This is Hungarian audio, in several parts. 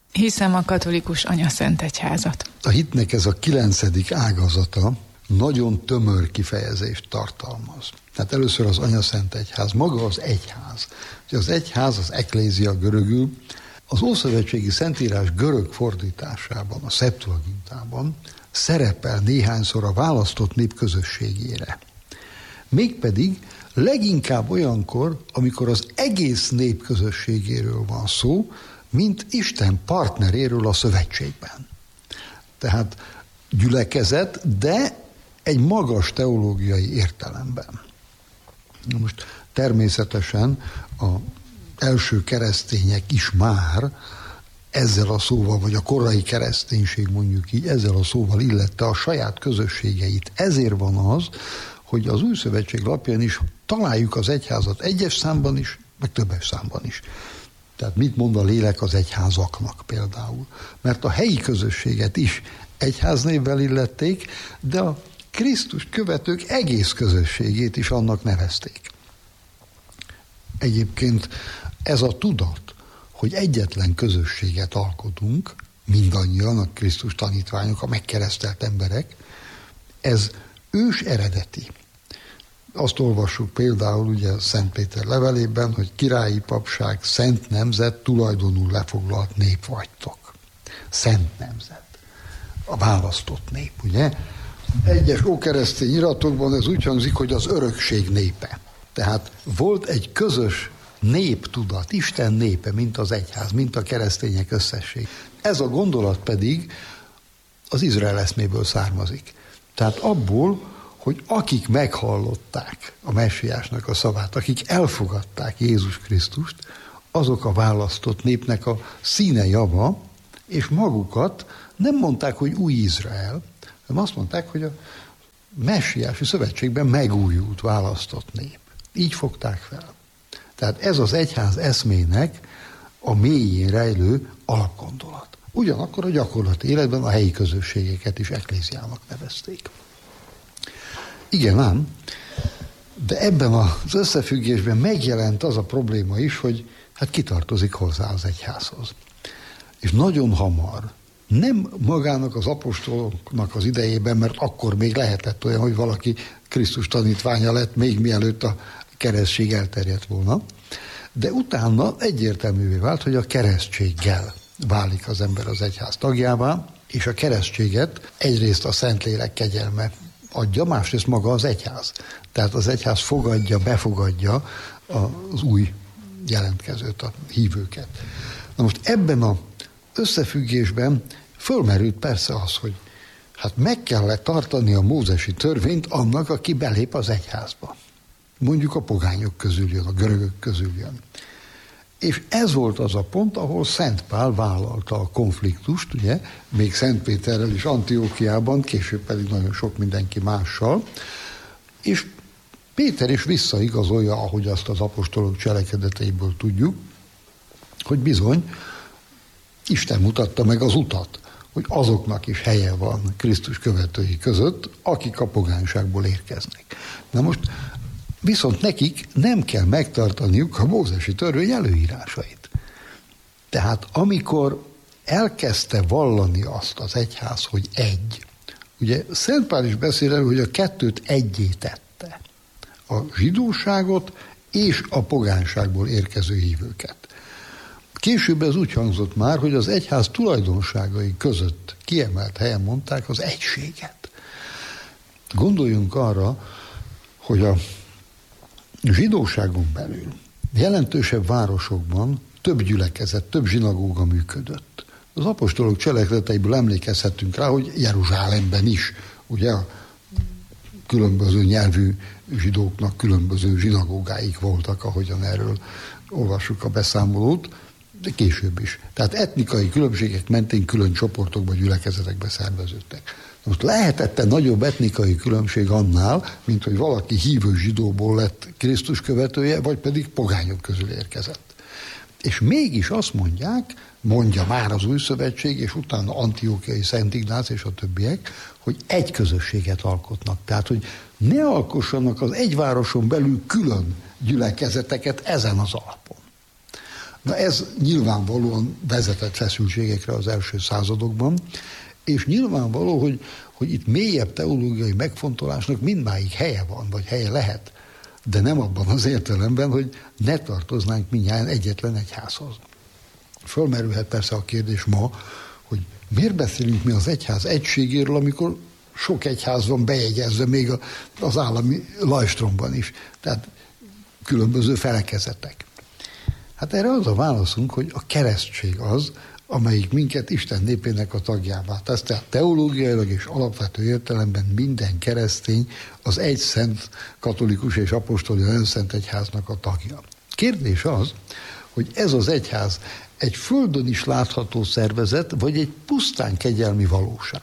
Hiszem a katolikus Anyaszent Egyházat. A hitnek ez a 9. ágazata nagyon tömör kifejezést tartalmaz. Tehát először az Anyaszent Egyház, maga az egyház. Az egyház, az eklézia görögül, az Ószövetségi Szentírás görög fordításában, a Septuagintában szerepel néhányszor a választott nép közösségére. Mégpedig leginkább olyankor, amikor az egész nép közösségéről van szó, mint Isten partneréről a szövetségben. Tehát gyülekezet, de egy magas teológiai értelemben. Na most természetesen az első keresztények is már ezzel a szóval, vagy a korai kereszténység mondjuk így, ezzel a szóval illette a saját közösségeit. Ezért van az, hogy az Új Szövetség lapján is találjuk az egyházat egyes számban is, meg többes számban is. Tehát mit mond a lélek az egyházaknak például? Mert a helyi közösséget is egyháznévvel illették, de a Krisztus követők egész közösségét is annak nevezték. Egyébként ez a tudat, hogy egyetlen közösséget alkotunk, mindannyian a Krisztus tanítványok, a megkeresztelt emberek, ez ős eredeti. Azt olvassuk például ugye Szent Péter levelében, hogy királyi papság, szent nemzet, tulajdonul lefoglalt nép vagytok. Szent nemzet. A választott nép, ugye? Egyes ókeresztény iratokban ez úgy hangzik, hogy az örökség népe. Tehát volt egy közös néptudat, Isten népe, mint az egyház, mint a keresztények összesség. Ez a gondolat pedig az Izrael eszméből származik. Tehát abból, hogy akik meghallották a messiásnak a szavát, akik elfogadták Jézus Krisztust, azok a választott népnek a színe java, és magukat nem mondták, hogy új Izrael, hanem azt mondták, hogy a messiási szövetségben megújult választott nép. Így fogták fel. Tehát ez az egyház eszmének a mélyén rejlő alapgondolat. Ugyanakkor a gyakorlati életben a helyi közösségeket is ekléziának nevezték. Igen ám, de ebben az összefüggésben megjelent az a probléma is, hogy hát kitartozik hozzá az egyházhoz. És nagyon hamar, nem magának az apostoloknak az idejében, mert akkor még lehetett olyan, hogy valaki Krisztus tanítványa lett, még mielőtt a keresztség elterjedt volna, de utána egyértelművé vált, hogy a keresztséggel válik az ember az egyház tagjává, és a keresztséget egyrészt a Szentlélek kegyelme adja, másrészt maga az egyház. Tehát az egyház befogadja az új jelentkezőt, a hívőket. Na most ebben az összefüggésben fölmerült persze az, hogy hát meg kellett tartani a mózesi törvényt annak, aki belép az egyházba. Mondjuk a pogányok közül jön, a görögök közül jön. És ez volt az a pont, ahol Szent Pál vállalta a konfliktust, ugye, még Szent Péterrel is Antiókiában, később pedig nagyon sok mindenki mással, és Péter is visszaigazolja, ahogy azt az apostolok cselekedeteiből tudjuk, hogy bizony Isten mutatta meg az utat, hogy azoknak is helye van Krisztus követői között, akik a pogányságból érkeznek. Na most viszont nekik nem kell megtartaniuk a mózesi törvény előírásait. Tehát amikor elkezdte vallani azt az egyház, hogy egy, ugye Szent Pál is beszél elő, hogy a kettőt egyé tette. A zsidóságot és a pogányságból érkező hívőket. Később ez úgy hangzott már, hogy az egyház tulajdonságai között kiemelt helyen mondták az egységet. Gondoljunk arra, hogy a zsidóságon belül jelentősebb városokban több gyülekezet, több zsinagóga működött. Az apostolok cselekedeteiből emlékezhetünk rá, hogy Jeruzsálemben is, ugye a különböző nyelvű zsidóknak különböző zsinagógáik voltak, ahogyan erről olvassuk a beszámolót, de később is. Tehát etnikai különbségek mentén külön csoportokba, gyülekezetekbe szerveződtek. Most lehetett-e nagyobb etnikai különbség annál, mint hogy valaki hívő zsidóból lett Krisztus követője, vagy pedig pogányok közül érkezett. És mégis azt mondja már az Új Szövetség, és utána Antiókiai Szent Ignác és a többiek, hogy egy közösséget alkotnak. Tehát, hogy ne alkossanak az egy városon belül külön gyülekezeteket ezen az alapon. Na ez nyilvánvalóan vezetett feszültségekre az első századokban, és nyilvánvaló, hogy itt mélyebb teológiai megfontolásnak mindmáig helye van, vagy helye lehet, de nem abban az értelemben, hogy ne tartoznánk mindnyájan egyetlen egyházhoz. Fölmerülhet persze a kérdés ma, hogy miért beszélünk mi az egyház egységéről, amikor sok egyház van bejegyezve még az állami lajstromban is. Tehát különböző felekezetek. Hát erre az a válaszunk, hogy a keresztség az, amelyik minket Isten népének a tagjává tesz. Tehát teológiailag és alapvető értelemben minden keresztény az egy szent katolikus és apostoli önszent egyháznak a tagja. Kérdés az, hogy ez az egyház egy földön is látható szervezet, vagy egy pusztán kegyelmi valóság.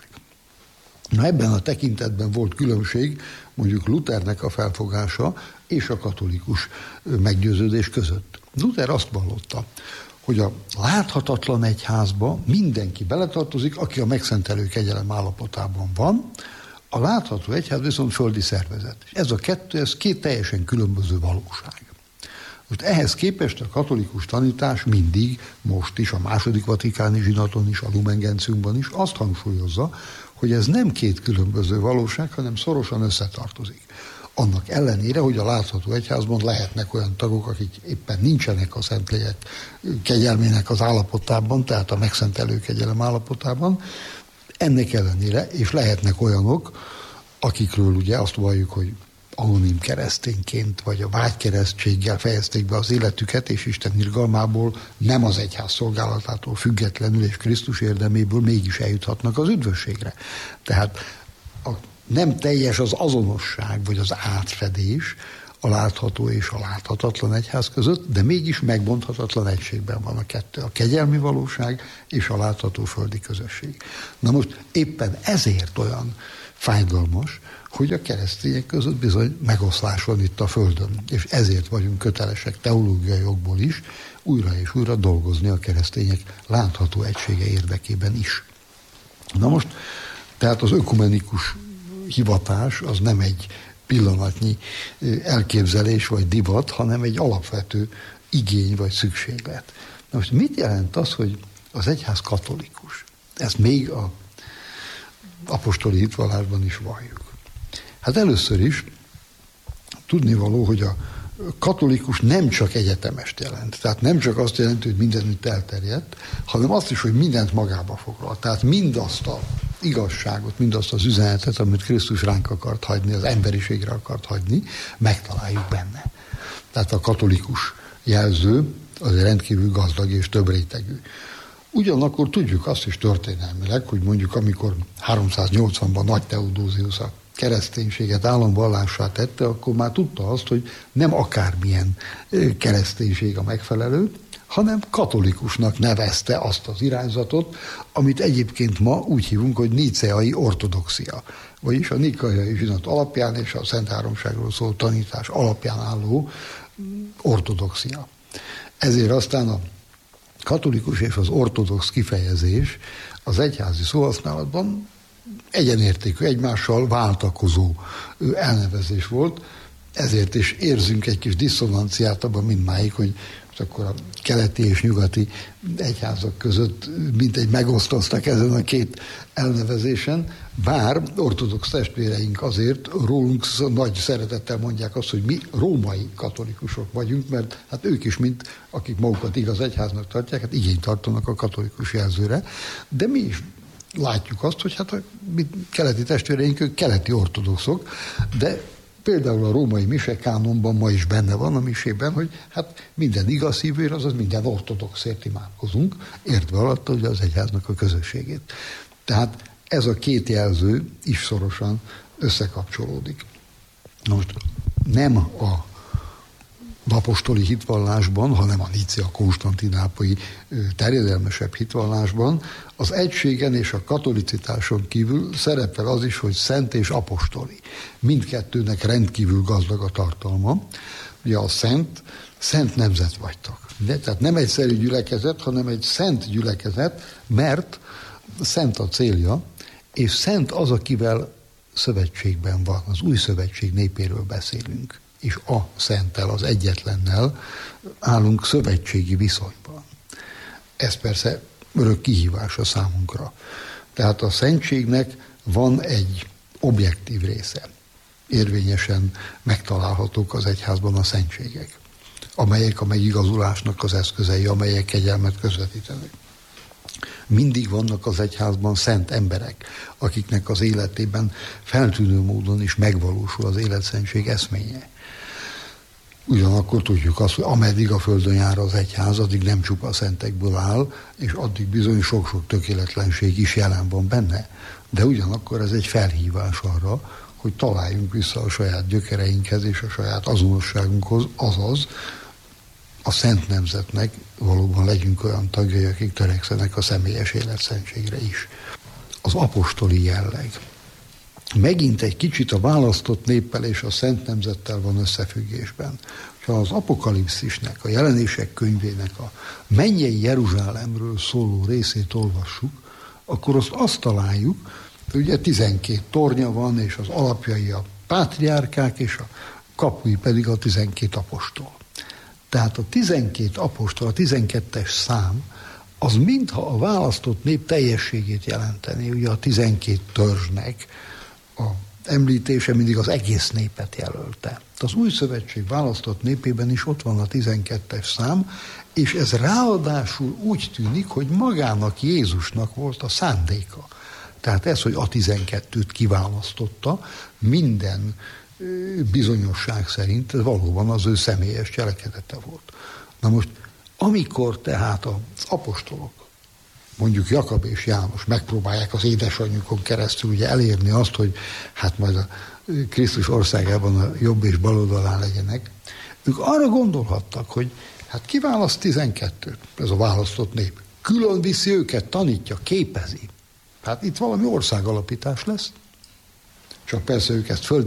Na ebben a tekintetben volt különbség mondjuk Luthernek a felfogása és a katolikus meggyőződés között. Luther azt vallotta, hogy a láthatatlan egyházba mindenki beletartozik, aki a megszentelő kegyelem állapotában van, a látható egyház viszont földi szervezet. És ez a kettő, ez két teljesen különböző valóság. Most ehhez képest a katolikus tanítás mindig, most is, a második vatikáni zsinaton is, a Lumen Gentiumban is azt hangsúlyozza, hogy ez nem két különböző valóság, hanem szorosan összetartozik. Annak ellenére, hogy a látható egyházban lehetnek olyan tagok, akik éppen nincsenek a Szentlélek kegyelmének az állapotában, tehát a megszentelő kegyelem állapotában, ennek ellenére, és lehetnek olyanok, akikről ugye azt valljuk, hogy anonim keresztényként, vagy a vágykeresztséggel fejezték be az életüket, és Isten irgalmából, nem az egyház szolgálatától függetlenül, és Krisztus érdeméből mégis eljuthatnak az üdvösségre. Tehát nem teljes az azonosság, vagy az átfedés a látható és a láthatatlan egyház között, de mégis megbonthatatlan egységben van a kettő. A kegyelmi valóság és a látható földi közösség. Na most éppen ezért olyan fájdalmas, hogy a keresztények között bizony megoszlás van itt a Földön. És ezért vagyunk kötelesek teológiai jogból is újra és újra dolgozni a keresztények látható egysége érdekében is. Na most, tehát az ökumenikus hivatás az nem egy pillanatnyi elképzelés vagy divat, hanem egy alapvető igény vagy szükséglet. Na most mit jelent az, hogy az egyház katolikus? Ezt még az apostoli hitvallásban is valljuk. Hát először is tudnivaló, hogy a katolikus nem csak egyetemest jelent. Tehát nem csak azt jelenti, hogy mindenütt elterjedt, hanem azt is, hogy mindent magába foglal. Tehát mindazt az igazságot, mindazt az üzenetet, amit Krisztus ránk akart hagyni, az emberiségre akart hagyni, megtaláljuk benne. Tehát a katolikus jelző az rendkívül gazdag és több rétegű. Ugyanakkor tudjuk azt is történelmileg, hogy mondjuk amikor 380-ban Nagy Teodóziusz a kereszténységet államvallássá tette, akkor már tudta azt, hogy nem akármilyen kereszténység a megfelelő, hanem katolikusnak nevezte azt az irányzatot, amit egyébként ma úgy hívunk, hogy níceai ortodoxia. Vagyis a nikaiai zsinat alapján és a Szent Háromságról szóló tanítás alapján álló ortodoxia. Ezért aztán a katolikus és az ortodox kifejezés az egyházi szóhasználatban egyenértékű, egymással váltakozó elnevezés volt, ezért is érzünk egy kis diszonanciát abban mindmáig, hogy akkor a keleti és nyugati egyházak között mintegy megosztoztak ezen a két elnevezésen, bár ortodox testvéreink azért rólunk nagy szeretettel mondják azt, hogy mi római katolikusok vagyunk, mert hát ők is, mint akik magukat igaz egyháznak tartják, hát igényt tartanak a katolikus jelzőre, de mi is látjuk azt, hogy hát a keleti testvéreink, ők keleti ortodoxok, de például a római mise kánonban ma is benne van a misében, hogy hát minden igaz hívőért, azaz minden ortodoxért imádkozunk, értve alatt ugye az egyháznak a közösségét. Tehát ez a két jelző is szorosan összekapcsolódik. Most nem a apostoli hitvallásban, hanem a Nícia-konstantinápolyi terjedelmesebb hitvallásban az egységen és a katolicitáson kívül szerepel az is, hogy szent és apostoli. Mindkettőnek rendkívül gazdag a tartalma. Ugye a szent nemzet vagytok. Tehát nem egyszerű gyülekezet, hanem egy szent gyülekezet, mert szent a célja, és szent az, akivel szövetségben van. Az új szövetség népéről beszélünk. és a Szenttel, az egyetlennel állunk szövetségi viszonyban. Ez persze örök kihívás a számunkra. Tehát a szentségnek van egy objektív része. Érvényesen megtalálhatók az egyházban a szentségek, amelyek a megigazulásnak az eszközei, amelyek kegyelmet közvetítenek. Mindig vannak az egyházban szent emberek, akiknek az életében feltűnő módon is megvalósul az életszentség eszménye. Ugyanakkor tudjuk azt, hogy ameddig a földön jár az egyház, addig nem csupa szentekből áll, és addig bizony sok-sok tökéletlenség is jelen van benne. De ugyanakkor ez egy felhívás arra, hogy találjunk vissza a saját gyökereinkhez és a saját azonosságunkhoz, azaz a szent nemzetnek valóban legyünk olyan tagjai, akik törekszenek a személyes életszentségre is. Az apostoli jelleg. Megint egy kicsit a választott néppel és a szent nemzettel van összefüggésben. Ha az Apokalipszisnek, a jelenések könyvének a mennyei Jeruzsálemről szóló részét olvassuk, akkor azt találjuk, hogy ugye 12 tornya van, és az alapjai a pátriárkák, és a kapui pedig a 12 apostol. Tehát a 12 apostol, a 12-es szám, az mintha a választott nép teljességét jelenteni. Ugye a 12 törzsnek a említése mindig az egész népet jelölte. Az új szövetség választott népében is ott van a 12-es szám, és ez ráadásul úgy tűnik, hogy magának Jézusnak volt a szándéka. Tehát ez, hogy a 12-t kiválasztotta, minden bizonyosság szerint ez valóban az ő személyes cselekedete volt. Na most, amikor tehát az apostolok, mondjuk Jakab és János megpróbálják az édesanyjukon keresztül ugye elérni azt, hogy hát majd a Krisztus országában a jobb és bal oldalán legyenek, ők arra gondolhattak, hogy hát kiválaszt 12-t, ez a választott nép, külön viszi őket, tanítja, képezi. Hát itt valami országalapítás lesz, csak persze ők ezt